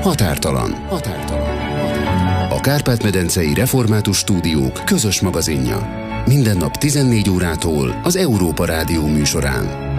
Határtalan. A Kárpát-medencei Református Stúdiók közös magazinja. Minden nap 14 órától az Európa Rádió műsorán.